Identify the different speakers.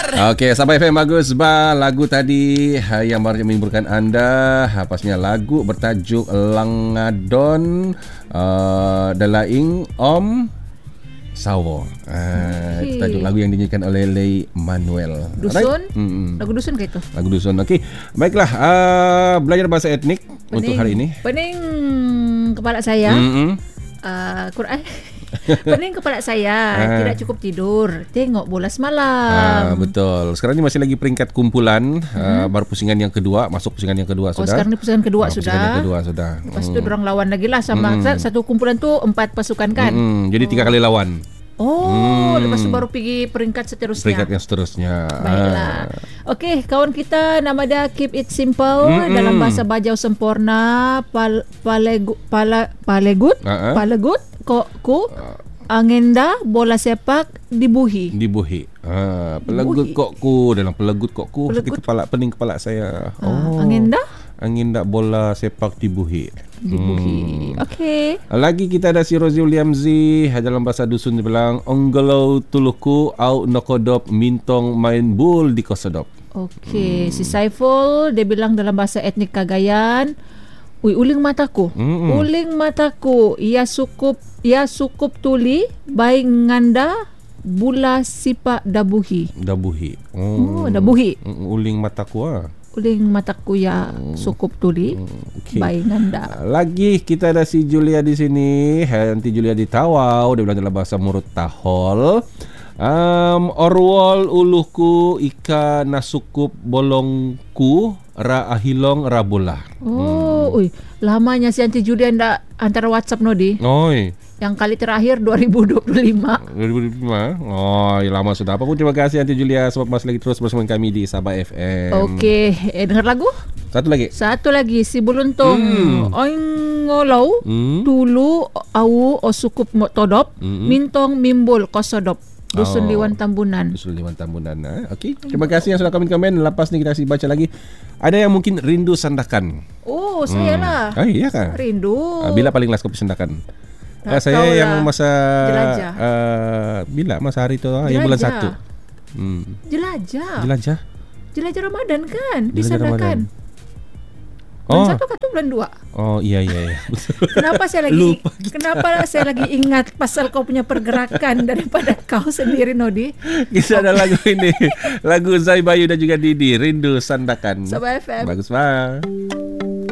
Speaker 1: Okey, Sabah FM bagus lagu tadi yang baru menghiburkan anda. Pastinya lagu bertajuk Langadon Dalaing Om Sawo. Itu tajuk lagu yang dinyanyikan oleh Lay Manuel.
Speaker 2: Dusun? Lagu dusun ke itu?
Speaker 1: Lagu dusun. Okey. Baiklah, belajar bahasa etnik untuk hari ini.
Speaker 2: Pening kepala saya. Quran. Pening kepala saya, tidak cukup tidur, tengok bola semalam.
Speaker 1: Betul. Sekarang ni masih lagi peringkat kumpulan, baru pusingan yang kedua, masuk pusingan yang kedua sudah.
Speaker 2: Sekarang ni pusingan kedua sudah.
Speaker 1: Pusingan yang kedua sudah.
Speaker 2: Lepas tu dorang lawan lagi lah sama satu kumpulan tu 4 pasukan kan.
Speaker 1: Jadi 3 kali lawan.
Speaker 2: Lepas tu baru pergi peringkat seterusnya.
Speaker 1: Peringkat yang seterusnya.
Speaker 2: Baiklah. Okey, kawan kita nama dia Keep It Simple dalam bahasa Bajau sempurna. Palegut ku Angenda bola sepak dibuhi.
Speaker 1: Pelegut kokku dalam pelegut kokku di kepala pening kepala saya. Angenda bola sepak dibuhi.
Speaker 2: Okey.
Speaker 1: Lagi kita ada si Rosie Williamzi dalam bahasa dusun dia bilang Onggolau tuluku au nokodop mintong main bul di kosodop.
Speaker 2: Okey, si Saiful dia bilang dalam bahasa etnik Cagayan, uling mataku. Uling mataku. Ia sukup tuli baik nganda bula sipa dabuhi.
Speaker 1: Dabuhi.
Speaker 2: Dabuhi.
Speaker 1: Uling mataku
Speaker 2: Uling mataku ya sukup tuli baik nganda.
Speaker 1: Lagi kita ada si Julia di sini. Nanti Julia di Tawau, dia bilang dalam bahasa Murut Tahol. Orwol uluhku ika nasukup bolongku ra ahilong ra bola.
Speaker 2: Lamanya si Aunty Julia ndak antara WhatsApp Nodi. Yang kali terakhir 2025.
Speaker 1: Lama sudah. Apapun terima kasih Aunty Julia sebab masih lagi terus bersama kami di Sabah FM.
Speaker 2: Okey, dengar lagu? Satu lagi si Buluntung. Oingolau tulu au osukup todop mintong mimbul kosodop. Dusun Liwan Tambunan.
Speaker 1: Okey. Terima kasih yang sudah komen. Lepas ni kita kasih baca lagi. Ada yang mungkin rindu sandakan.
Speaker 2: Saya lah.
Speaker 1: Iya kan?
Speaker 2: Rindu.
Speaker 1: Bila paling last kopi sandakan? Saya yang masa bila masa hari tu yang bulan 1. Jelajah
Speaker 2: Ramadan kan? Disandakan. Bulan 1 kan tu bulan 2.
Speaker 1: Iya.
Speaker 2: Kenapa saya lagi ingat pasal kau punya pergerakan daripada kau sendiri Nodi.
Speaker 1: Kita ada lagu ini. Lagu Zai Bayu dan juga Didi, Rindu Sandakan.
Speaker 2: Sabah FM.
Speaker 1: Bagus banget.